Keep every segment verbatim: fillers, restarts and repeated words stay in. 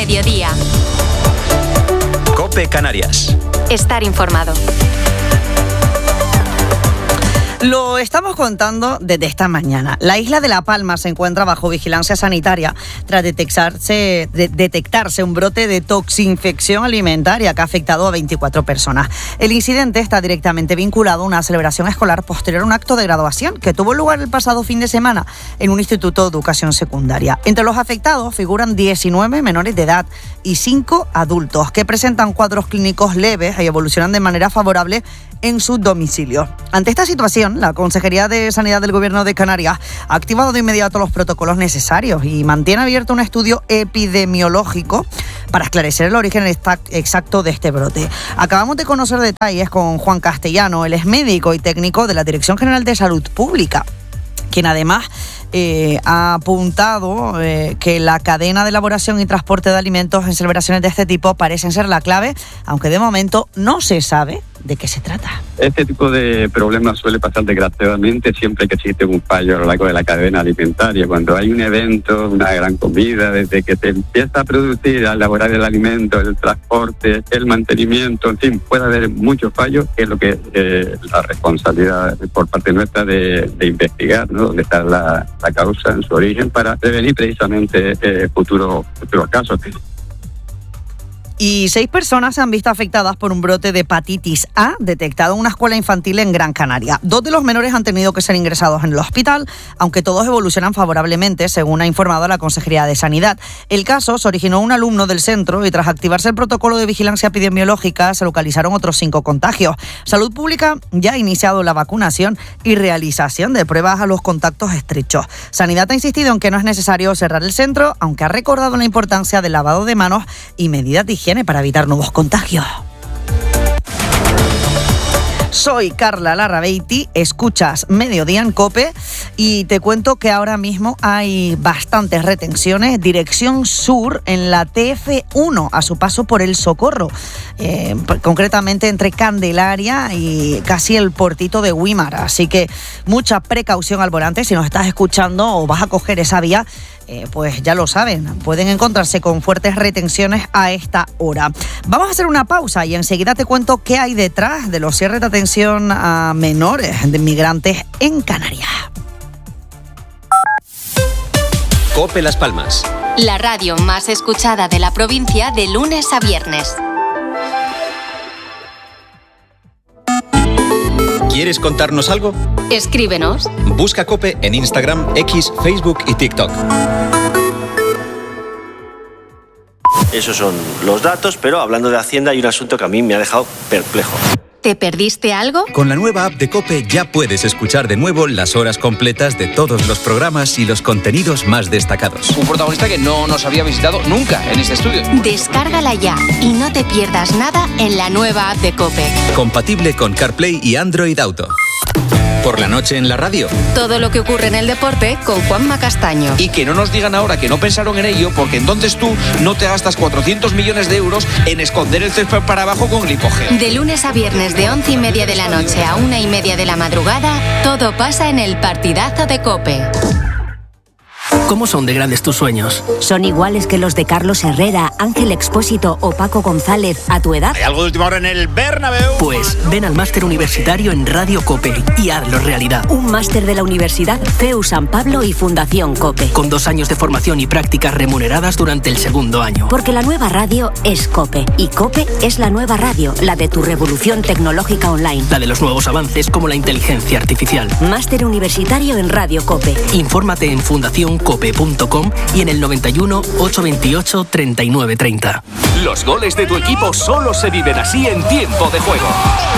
mediodía. COPE Canarias. Estar informado. Lo estamos contando desde esta mañana. La isla de La Palma se encuentra bajo vigilancia sanitaria tras detectarse, de, detectarse un brote de toxinfección alimentaria que ha afectado a veinticuatro personas. El incidente está directamente vinculado a una celebración escolar posterior a un acto de graduación que tuvo lugar el pasado fin de semana en un instituto de educación secundaria. Entre los afectados figuran diecinueve menores de edad y cinco adultos que presentan cuadros clínicos leves y evolucionan de manera favorable en su domicilio. Ante esta situación, la Consejería de Sanidad del Gobierno de Canarias ha activado de inmediato los protocolos necesarios y mantiene abierto un estudio epidemiológico para esclarecer el origen exacto de este brote. Acabamos de conocer detalles con Juan Castellano, él es médico y técnico de la Dirección General de Salud Pública, quien además eh, ha apuntado eh, que la cadena de elaboración y transporte de alimentos en celebraciones de este tipo parecen ser la clave, aunque de momento no se sabe de qué se trata. Este tipo de problemas suele pasar desgraciadamente siempre que existe un fallo a lo largo de la cadena alimentaria. Cuando hay un evento, una gran comida, desde que se empieza a producir, a elaborar el alimento, el transporte, el mantenimiento, en fin, puede haber muchos fallos, que es lo que eh, la responsabilidad por parte nuestra de, de investigar, ¿no? Dónde está la, la causa en su origen para prevenir precisamente eh, futuros futuros casos. Y seis personas se han visto afectadas por un brote de hepatitis A detectado en una escuela infantil en Gran Canaria. Dos de los menores han tenido que ser ingresados en el hospital, aunque todos evolucionan favorablemente, según ha informado la Consejería de Sanidad. El caso se originó en un alumno del centro y tras activarse el protocolo de vigilancia epidemiológica se localizaron otros cinco contagios. Salud Pública ya ha iniciado la vacunación y realización de pruebas a los contactos estrechos. Sanidad ha insistido en que no es necesario cerrar el centro, aunque ha recordado la importancia del lavado de manos y medidas de higiene para evitar nuevos contagios. Soy Carla Larrabeiti, escuchas Mediodía en COPE y te cuento que ahora mismo hay bastantes retenciones, dirección sur en la T F uno a su paso por El Socorro, eh, concretamente entre Candelaria y casi el portito de Guimara, así que mucha precaución al volante si nos estás escuchando o vas a coger esa vía. Eh, pues ya lo saben, pueden encontrarse con fuertes retenciones a esta hora. Vamos a hacer una pausa y enseguida te cuento qué hay detrás de los cierres de atención a menores de migrantes en Canarias. COPE Las Palmas. La radio más escuchada de la provincia de lunes a viernes. ¿Quieres contarnos algo? Escríbenos. Busca COPE en Instagram, X, Facebook y TikTok. Esos son los datos, pero hablando de Hacienda hay un asunto que a mí me ha dejado perplejo. ¿Te perdiste algo? Con la nueva app de COPE ya puedes escuchar de nuevo las horas completas de todos los programas y los contenidos más destacados. Un protagonista que no nos había visitado nunca en este estudio. Descárgala ya y no te pierdas nada en la nueva app de COPE. Compatible con CarPlay y Android Auto. Por la noche en la radio. Todo lo que ocurre en el deporte con Juanma Castaño. Y que no nos digan ahora que no pensaron en ello, porque entonces tú no te gastas cuatrocientos millones de euros en esconder el césped para abajo con glicógeno. De lunes a viernes de once y media de la noche a una y media de la madrugada, todo pasa en el partidazo de COPE. ¿Cómo son de grandes tus sueños? ¿Son iguales que los de Carlos Herrera, Ángel Expósito o Paco González a tu edad? ¿Hay algo de última hora en el Bernabéu? Pues ven al máster universitario en Radio COPE y hazlo realidad. Un máster de la Universidad C E U San Pablo y Fundación COPE. Con dos años de formación y prácticas remuneradas durante el segundo año. Porque la nueva radio es COPE y COPE es la nueva radio, la de tu revolución tecnológica online. La de los nuevos avances como la inteligencia artificial. Máster universitario en Radio COPE. Infórmate en fundación cope punto com y en el noventa y uno, ochocientos veintiocho, treinta y nueve treinta. Los goles de tu equipo solo se viven así en Tiempo de Juego.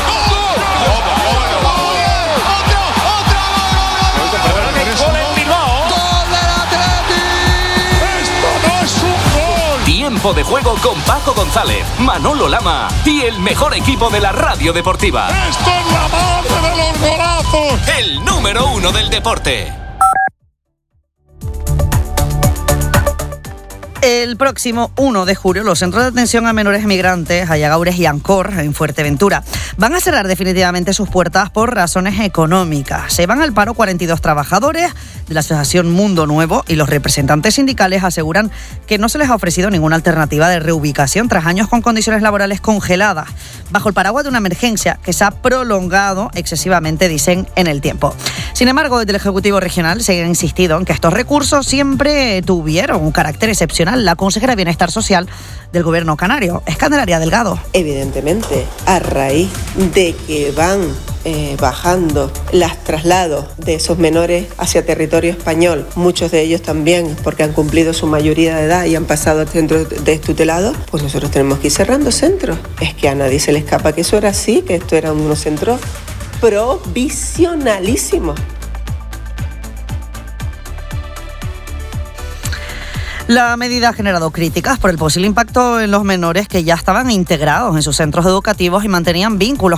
Tiempo de Juego con Paco González, Manolo Lama y el mejor equipo de la radio deportiva. ¡Esto es la base de los golazos! El número uno del deporte. El próximo uno de julio, los centros de atención a menores migrantes, Ayagaures y Ancor, en Fuerteventura, van a cerrar definitivamente sus puertas por razones económicas. Se van al paro cuarenta y dos trabajadores de la Asociación Mundo Nuevo y los representantes sindicales aseguran que no se les ha ofrecido ninguna alternativa de reubicación tras años con condiciones laborales congeladas, bajo el paraguas de una emergencia que se ha prolongado excesivamente, dicen, en el tiempo. Sin embargo, desde el Ejecutivo Regional se ha insistido en que estos recursos siempre tuvieron un carácter excepcional. La consejera de Bienestar Social del Gobierno canario es Candelaria Delgado. Evidentemente, a raíz de que van eh, bajando los traslados de esos menores hacia territorio español, muchos de ellos también porque han cumplido su mayoría de edad y han pasado al centro de tutelados, pues nosotros tenemos que ir cerrando centros. Es que a nadie se le escapa que eso era así, que esto eran unos centros provisionalísimos. La medida ha generado críticas por el posible impacto en los menores que ya estaban integrados en sus centros educativos y mantenían vínculos